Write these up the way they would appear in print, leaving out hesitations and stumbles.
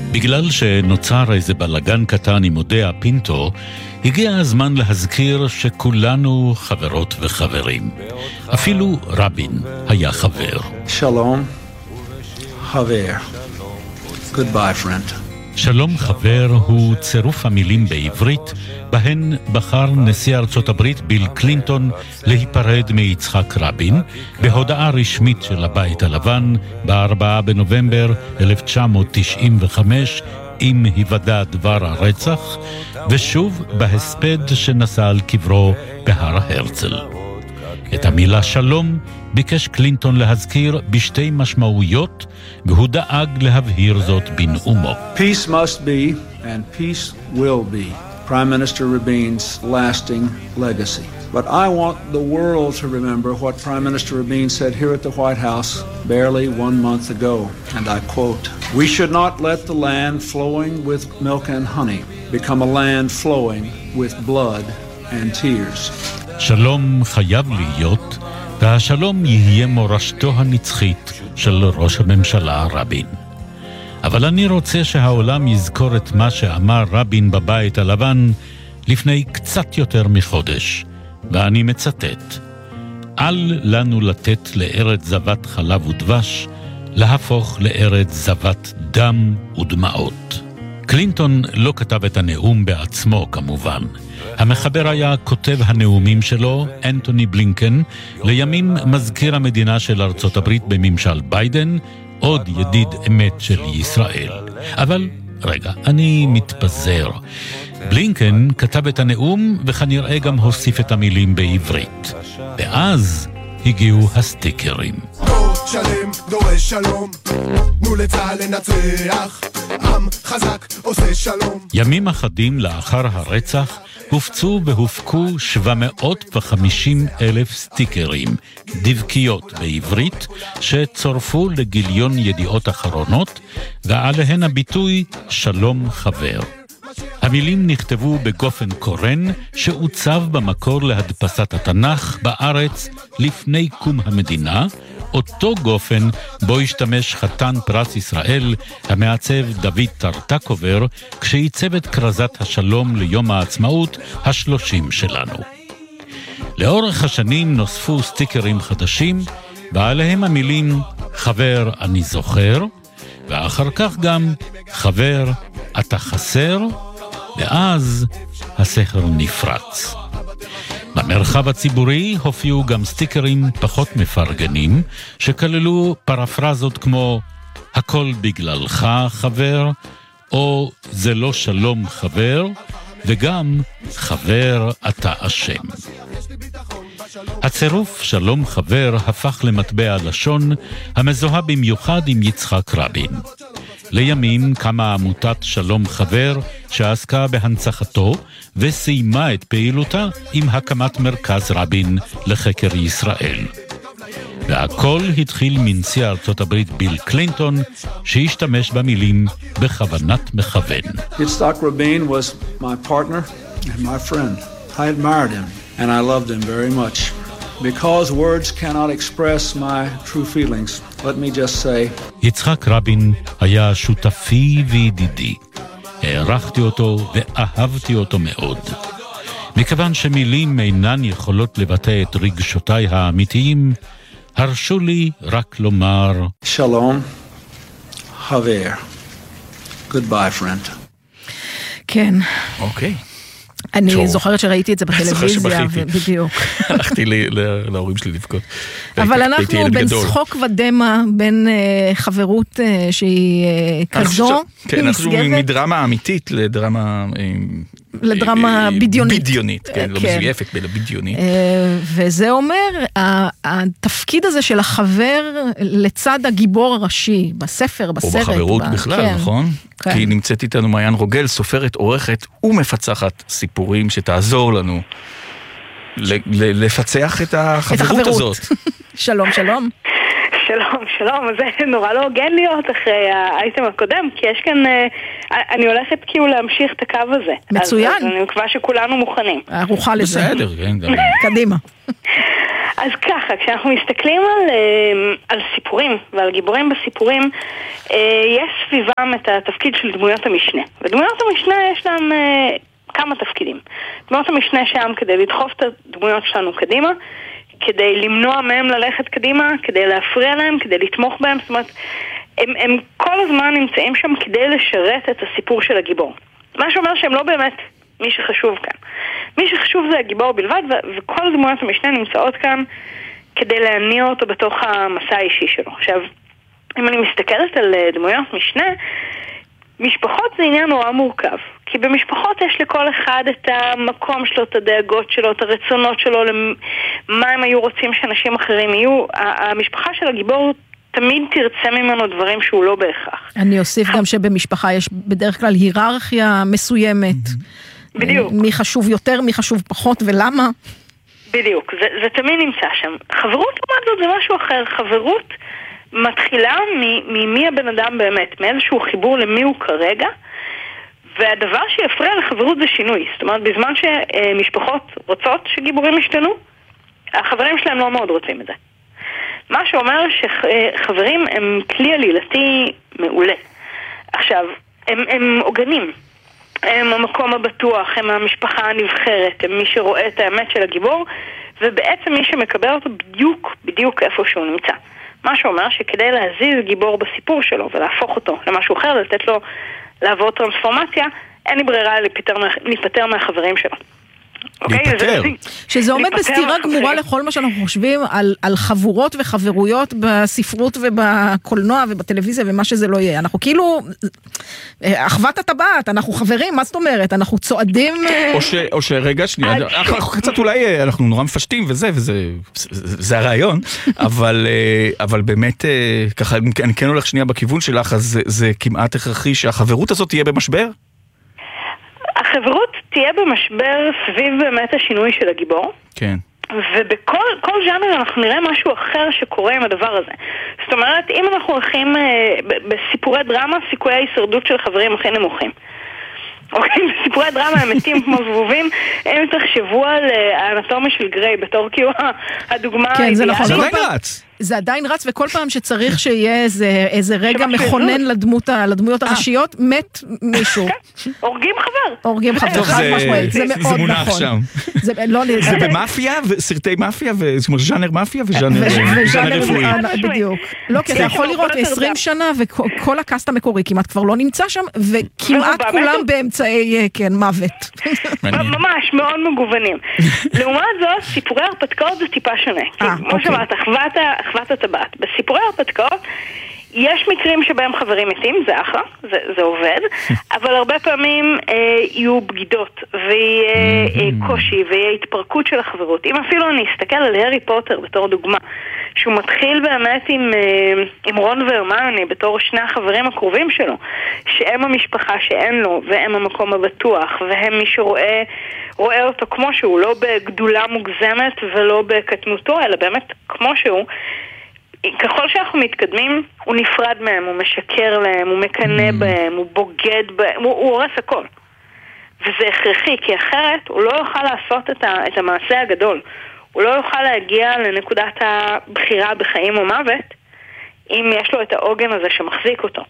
בגלל שנוצר איזה בלגן קטן עם אודי הפינטו, הגיע הזמן להזכיר שכולנו חברות וחברים. אפילו רבין היה חבר. שלום, חבר. Goodbye, friend. שלום חבר הוא צירוף המילים בעברית, בהן בחר נשיא ארצות הברית ביל קלינטון להיפרד מיצחק רבין, בהודעה רשמית של הבית הלבן ב-4 בנובמבר 1995, עם היוודע דבר הרצח, ושוב בהספד שנשא על קברו בהר הרצל. את המילה שלום ביקש קלינטון להזכיר בשתי משמעויות, והוא דאג להבהיר זאת בנאומו. Peace must be and peace will be Prime Minister Rabin's lasting legacy. But I want the world to remember what Prime Minister Rabin said here at the White House barely 1 month ago, and I quote, "We should not let the land flowing with milk and honey become a land flowing with blood and tears." שלום חייב להיות, והשלום יהיה מורשתו הנצחית של ראש הממשלה רבין. אבל אני רוצה שהעולם יזכור את מה שאמר רבין בבית הלבן לפני קצת יותר מחודש, ואני מצטט: אל לנו לתת לארץ זבת חלב ודבש, להפוך לארץ זבת דם ודמעות. קלינטון לא כתב את הנאום בעצמו כמובן. המחבר היה כותב הנאומים שלו, אנטוני בלינקן, לימים מזכיר המדינה של ארצות הברית בממשל ביידן, עוד ידיד אמת של ישראל. אבל רגע, אני מתפזר. בלינקן כתב את הנאום וכנראה גם הוסיף את המילים בעברית. ואז הגיעו הסטיקרים. שלם דורש שלום, תנו לצהל לנצח, עם חזק עושה שלום. ימים אחדים לאחר הרצח הופצו והופקו 750,000 סטיקרים, דבקיות בעברית, שצורפו לגיליון ידיעות אחרונות, ועליהן הביטוי שלום חבר. המילים נכתבו בגופן קורן שעוצב במקור להדפסת התנ"ך בארץ לפני קום המדינה, אותו גופן בו השתמש חתן פרס ישראל, המעצב דוד טרטקובר, כשעיצב את כרזת השלום ליום העצמאות ה-30 שלנו. לאורך השנים נוספו סטיקרים חדשים, ועליהם המילים חבר אני זוכר, ואחר כך גם חבר אתה חסר, ואז הסכר נפרץ. במרחב הציבורי הופיעו גם סטיקרים פחות מפרגנים, שכללו פרפרזות כמו הכל בגללך חבר, או זה לא שלום חבר, וגם חבר אתה אשם. הצירוף שלום חבר הפך למטבע לשון המזוהה במיוחד עם יצחק רבין. לימים קמה עמותת שלום חבר שעסקה בהנצחתו וסיימה את פעילותה עם הקמת מרכז רבין לחקר ישראל. והכל התחיל מנשיא ארצות הברית ביל קלינטון, שהשתמש במילים בכוונת מכוון. Yitzhak Rabin was my partner and my friend. I admired him and I loved him very much. Because words cannot express my true feelings, let me just say, יצחק רבין היה שותפי וידידי. הערכתי אותו ואהבתי אותו מאוד. מכיוון שמילים אינן יכולות לבטא את רגשותיי האמיתיים, הרשו לי רק לומר שלום, חבר. Goodbye, friend. כן. אוקיי. אני זוכרת שראיתי את זה בטלוויזיה, בדיוק. הלכתי להורים שלי לבכות. אבל אנחנו בין צחוק ודמה, בין חברות שהיא כזו, כן, אנחנו מדרמה אמיתית לדרמה בדיונית. בדיונית, כן, לא מזויפת, אלא בדיונית. וזה אומר, התפקיד הזה של החבר לצד הגיבור הראשי, בספר, בסרט. או בחברות בכלל, נכון? כי היא נמצאת איתנו מעיין רוגל, סופרת, עורכת ומפצחת סיפורים שתעזור לנו לפצח את החברות הזאת. שלום, שלום. שלום, שלום, זה נורא לא הוגן להיות אחרי האייטם הקודם, כי יש כאן, אני הולכת כאילו להמשיך את הקו הזה. מצוין. אז אני מקווה שכולנו מוכנים. ארוחה לזה. בסדר, כן. קדימה. אז ככה, כשאנחנו מסתכלים על סיפורים ועל גיבורים בסיפורים, יש סביבם את התפקיד של דמויות המשנה. ודמויות המשנה יש להם כמה תפקידים. דמויות המשנה שם כדי לדחוף את הדמויות שלנו קדימה, כדי למנוע מהם ללכת קדימה, כדי להפריע להם, כדי לתמוך בהם. זאת אומרת, הם כל הזמן נמצאים שם כדי לשרת את הסיפור של הגיבור. מה שאומר שהם לא באמת מי שחשוב כאן. מי שחשוב זה הגיבור בלבד, וכל דמויות המשנה נמצאות כאן כדי להניע אותו בתוך המסע האישי שלו. עכשיו, אם אני מסתכלת על דמויות משנה, משפחות זה עניין נורא מורכב. כי במשפחות יש לכל אחד את המקום שלו, את הדאגות שלו, את הרצונות שלו, מה הם היו רוצים שאנשים אחרים יהיו. המשפחה של הגיבור תמיד תרצה ממנו דברים שהוא לא בהכרח. אני אוסיף גם שבמשפחה יש בדרך כלל היררכיה מסוימת. בדיוק. מי חשוב יותר, מי חשוב פחות ולמה. בדיוק, זה תמיד נמצא שם. חברות לעומת זאת זה משהו אחר. חברות מתחילה ממי הבן אדם באמת, מאיזשהו חיבור למי הוא כרגע, והדבר שיפריע לחברות זה שינוי. זאת אומרת, בזמן שמשפחות רוצות שגיבורים ישתנו, החברים שלהם לא מאוד רוצים את זה. מה שאומר שחברים הם כלי עלילתי מעולה. עכשיו, הם עוגנים. הם המקום הבטוח, הם המשפחה הנבחרת, הם מי שרואה את האמת של הגיבור, ובעצם מי שמקבל אותו בדיוק איפה שהוא נמצא. מה שאומר שכדי להזיז גיבור בסיפור שלו ולהפוך אותו למשהו אחר, לתת לו לעבור טרנספורמציה, אין לי ברירה להיפטר מהחברים שלו. להיפטר. שזה עומד בסתירה גמורה לכל מה שאנחנו חושבים על חברות וחברויות בספרות ובקולנוע ובטלוויזיה ומה שזה לא יהיה. אנחנו כאילו, אחוות הטבעת, אנחנו חברים, מה זאת אומרת? אנחנו צועדים... או שרגע שנייה, קצת אולי אנחנו נורא מפשטים וזה הרעיון, אבל באמת, ככה, אני כן הולך שנייה בכיוון שלך, אז זה כמעט הכרחי שהחברות הזאת תהיה במשבר? החברות תהיה במשבר סביב באמת השינוי של הגיבור. כן. ובכל ז'אנר אנחנו נראה משהו אחר שקורה עם הדבר הזה. זאת אומרת, אם אנחנו הולכים בסיפורי דרמה, סיכויי ההישרדות של חברים הכי נמוכים. אוקיי, בסיפורי דרמה הם מתים כמו זבובים, הם תחשבו על האנטומיה של גריי בתור כאילו הדוגמה כן, זה נכון. זה עדיין רץ. זה עדיין רץ, וכל פעם שצריך שיהיה איזה רגע מכונן לדמויות הראשיות, מת מישהו. הורגים חבר. הורגים חבר, חד משמעית, זה מאוד נכון. זה במאפיה, סרטי מאפיה, ז'אנר מאפיה וז'אנר רפואי. בדיוק. לא, כי אתה יכול לראות 20 שנה, וכל הקאסט המקורי כמעט כבר לא נמצא שם, וכמעט כולם באמצעי, כן, מוות. ממש, מאוד מגוונים. לעומת זאת, סיפורי הרפתקאות זה טיפה שונה. כמו שאמרת, אחוות הטבעת. בסיפורי הרפתקאות יש מקרים שבהם חברים מתים, זה אחלה, זה עובד, אבל הרבה פעמים יהיו בגידות, ויהיה קושי, ויהיה התפרקות של החברות. אם אפילו אני אסתכל על הארי פוטר בתור דוגמה, שהוא מתחיל באמת עם רון והרמיוני בתור שני החברים הקרובים שלו, שהם המשפחה שאין לו, והם המקום הבטוח, והם מי שרואה אותו כמו שהוא, לא בגדולה מוגזמת ולא בקטנותו, אלא באמת כמו שהוא. ככל שאנחנו מתקדמים, הוא נפרד מהם, הוא משקר להם, הוא מקנה בהם, הוא בוגד בהם, הוא הורס הכל. וזה הכרחי, כי אחרת הוא לא יוכל לעשות את המעשה הגדול. הוא לא יוכל להגיע לנקודת הבחירה בחיים או מוות, אם יש לו את העוגן הזה שמחזיק אותו.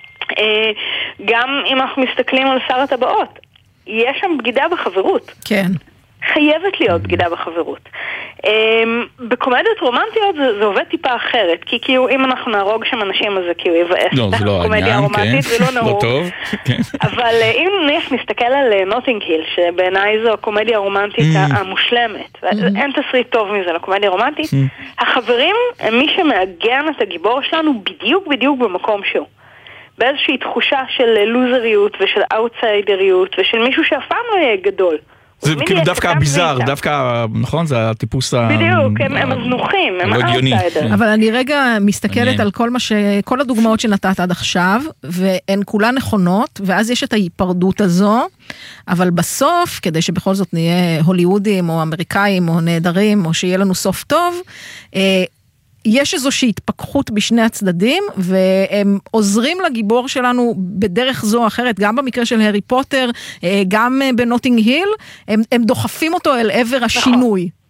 גם אם אנחנו מסתכלים על שר הטבעות, יש שם בגידה בחברות. כן. חייבת להיות בגידה בחברות. בקומדיות רומנטיות זה עובד טיפה אחרת, כי כאילו אם אנחנו נהרוג שם אנשים אז זה כאילו יבאס את הקומדיה הרומנטית, זה לא נהוג. אבל אם נסתכל על נוטינג היל, שבעיניי זו הקומדיה הרומנטית המושלמת, אין תסריט טוב מזה לקומדיה הרומנטית, החברים הם מי שמאגן את הגיבור שלנו בדיוק במקום שהוא. באיזושהי תחושה של לוזריות ושל אאוטסיידריות ושל מישהו שאף פעם לא יהיה גדול. זה כאילו דווקא הביזר, דווקא, נכון? זה הטיפוס בדיוק, הם הזנוחים, הם האוטסיידר. אבל אני רגע מסתכלת על כל הדוגמאות שנתת עד עכשיו, והן כולן נכונות, ואז יש את ההיפרדות הזו, אבל בסוף, כדי שבכל זאת נהיה הוליוודים או אמריקאים או נהדרים, או שיהיה לנו סוף טוב, יש איזושהי התפכחות בשני הצדדים, והם עוזרים לגיבור שלנו בדרך זו או אחרת, גם במקרה של הארי פוטר, גם בנוטינג היל, הם דוחפים אותו אל עבר השינוי.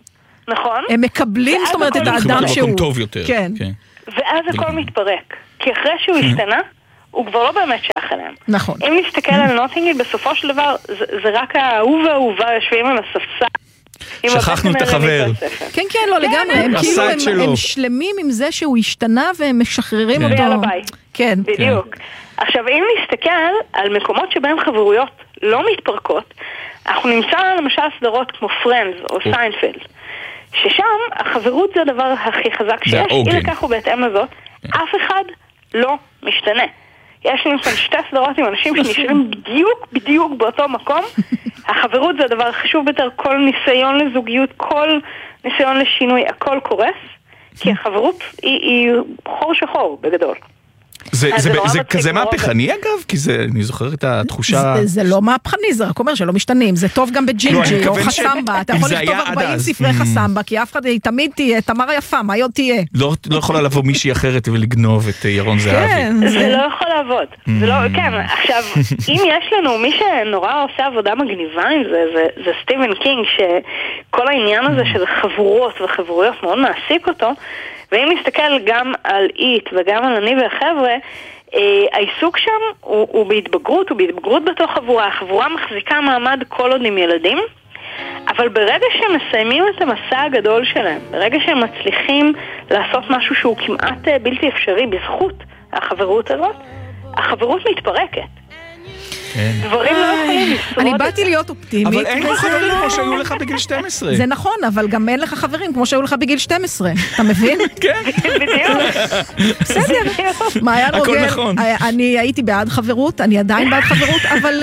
נכון? הם מקבלים, זאת אומרת, את האדם שהוא... טוב יותר. כן. ואז הכל מתפרק. כי אחרי שהוא השתנה, הוא כבר לא באמת שייך אליהם. נכון. אם נסתכל על נוטינג, בסופו של דבר, זה רק האהוב והאהובה יושבים על הספסל. שכחנו את החבר. כן, כן, לא לגמרי. הם כאילו, הם שלמים עם זה שהוא השתנה והם משחררים אותו. ויאללה ביי. כן. בדיוק. עכשיו, אם נסתכל על מקומות שבהם חברויות לא מתפרקות, אנחנו נמצא למשל סדרות כמו פרנדס או סיינפלד, ששם החברות זה הדבר הכי חזק שיש. אי לכך ובהתאם לזאת, אף אחד לא משתנה. יש לנו כאן שתי סדרות עם אנשים שנשארים בדיוק באותו מקום. החברות זה הדבר החשוב ביותר. כל ניסיון לזוגיות, כל ניסיון לשינוי, הכל קורס, כי החברות היא חור שחור בגדול. זה כזה מהפכני אגב? כי אני זוכר את התחושה... זה לא מהפכני, זה רק אומר שלא משתנים. זה טוב גם בג'ינג'י או חסמבה. אתה יכול לכתוב 40 ספרי חסמבה, כי אף אחד תמיד תהיה, תמר היפה, מה היא עוד תהיה? לא יכולה לבוא מישהי אחרת ולגנוב את ירון זהבי. זה לא יכול לעבוד. כן, עכשיו, אם יש לנו, מי שנורא עושה עבודה מגניבה עם זה סטיבן קינג, שכל העניין הזה של חברות וחברויות מאוד מעסיק אותו, ואם נסתכל גם על איט וגם על אני והחבר'ה, העיסוק שם הוא בהתבגרות, הוא בהתבגרות בתוך חבורה. החבורה מחזיקה מעמד כל עוד עם ילדים, אבל ברגע שהם מסיימים את המסע הגדול שלהם, ברגע שהם מצליחים לעשות משהו שהוא כמעט בלתי אפשרי בזכות החברות הזאת, החברות מתפרקת. דברים לא יכולים לשרוד. אני באתי להיות אופטימית. אבל אין לך חברים כמו שהיו לך בגיל 12. זה נכון, אבל גם אין לך חברים כמו שהיו לך בגיל 12. אתה מבין? כן. בדיוק. בסדר. מעיין רוגל, אני הייתי בעד חברות, אני עדיין בעד חברות, אבל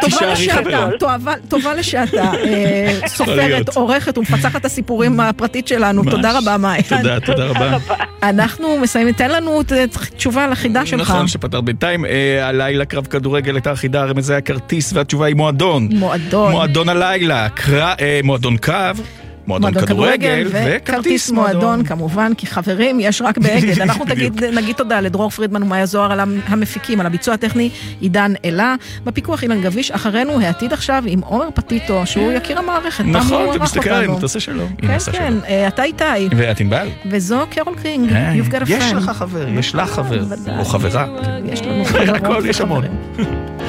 טובה לשעתה. סופרת, עורכת ומפצחת את הסיפורים הפרטית שלנו. תודה רבה, מעיין. תודה רבה. אנחנו מסיימים, תן לנו תשובה על החידה שלך. נכון, שפתר בינתיים. הלילה קרב כדורגל הייתה החידה, הרמז היה כרטיס, והתשובה היא מועדון. מועדון הלילה, מועדון קרב, מועדון כדורגל וכרטיס מועדון. כמובן, כי חברים יש רק באגד. אנחנו נגיד תודה לדרור פרידמן ומאיה זוהר על המפיקים, על הביצוע הטכני, עידן אלה. בפיקוח אילן גביש, אחרינו העתיד עכשיו עם עומר פטיטו, שהוא יכיר המערכת. נכון, תסתכל עלינו, תעשה שלום. כן, אתה איתי. ואת ענבל. וזו קרול קרינג. יש לך חבר, יש לך חבר, או חברה. יש לנו יש המון.